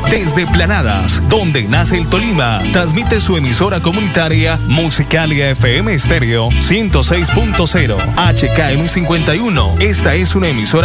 Desde Planadas, donde nace el Tolima, transmite su emisora comunitaria Musicalia FM Estéreo 106.0 HKM 51. Esta es una emisora